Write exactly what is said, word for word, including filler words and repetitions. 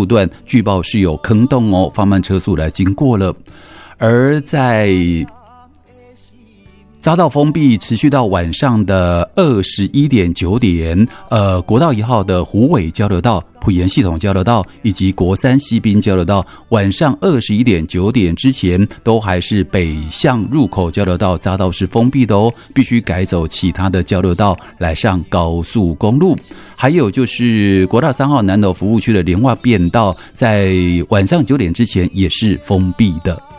路段据报是有坑洞哦，放慢车速来经过了。而在匝道封闭持续到晚上的二十一点九点，呃，国道一号的虎尾交流道、埔盐系统交流道以及国三西滨交流道，晚上二十一点九点之前都还是北向入口交流道匝道是封闭的哦，必须改走其他的交流道来上高速公路。还有就是国道三号南投服务区的莲花变道，在晚上九点之前也是封闭的。